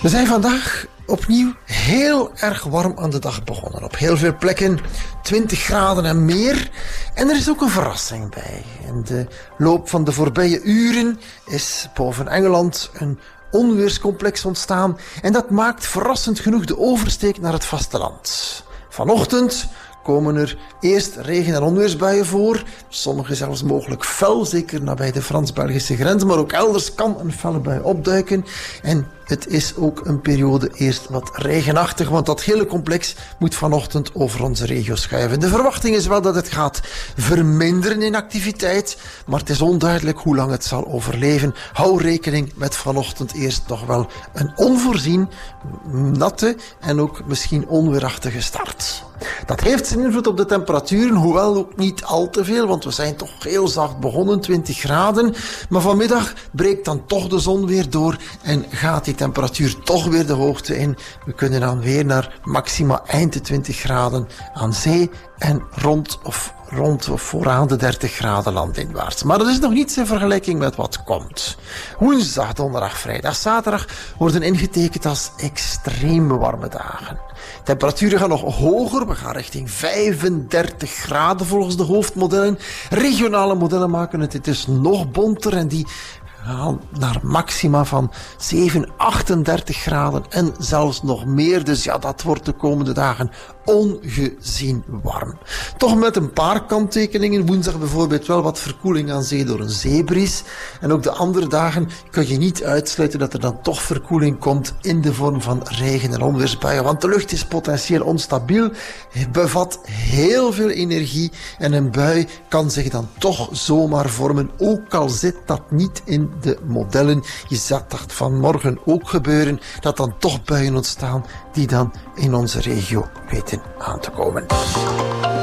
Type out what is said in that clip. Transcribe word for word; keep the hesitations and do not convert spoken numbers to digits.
We zijn vandaag opnieuw heel erg warm aan de dag begonnen. Op heel veel plekken twintig graden en meer. En er is ook een verrassing bij. In de loop van de voorbije uren is boven Engeland een onweerscomplex ontstaan. En dat maakt verrassend genoeg de oversteek naar het vasteland. Vanochtend komen er eerst regen- en onweersbuien voor. Sommige zelfs mogelijk fel, zeker nabij de Frans-Belgische grens. Maar ook elders kan een felle bui opduiken. En het is ook een periode eerst wat regenachtig, want dat hele complex moet vanochtend over onze regio schuiven. De verwachting is wel dat het gaat verminderen in activiteit, maar het is onduidelijk hoe lang het zal overleven. Hou rekening met vanochtend eerst toch wel een onvoorzien, natte en ook misschien onweerachtige start. Dat heeft zijn invloed op de temperaturen, hoewel ook niet al te veel, want we zijn toch heel zacht begonnen, twintig graden. Maar vanmiddag breekt dan toch de zon weer door en gaat die temperatuur toch weer de hoogte in. We kunnen dan weer naar maxima eind de twintig graden aan zee en rond of rond of vooraan de dertig graden landinwaarts. Maar dat is nog niets in vergelijking met wat komt. Woensdag, donderdag, vrijdag, zaterdag worden ingetekend als extreem warme dagen. Temperaturen gaan nog hoger. We gaan richting vijfendertig graden volgens de hoofdmodellen. Regionale modellen maken het het is nog bonter en die gaan naar maxima van zeven, achtendertig graden en zelfs nog meer. Dus ja, dat wordt de komende dagen ongezien warm. Toch met een paar kanttekeningen. Woensdag bijvoorbeeld wel wat verkoeling aan zee door een zeebries. En ook de andere dagen kun je niet uitsluiten dat er dan toch verkoeling komt in de vorm van regen- en onweersbuien. Want de lucht is potentieel onstabiel, bevat heel veel energie en een bui kan zich dan toch zomaar vormen, ook al zit dat niet in de modellen. Je zag dat vanmorgen ook gebeuren, dat dan toch buien ontstaan die dan in onze regio weten aan te komen.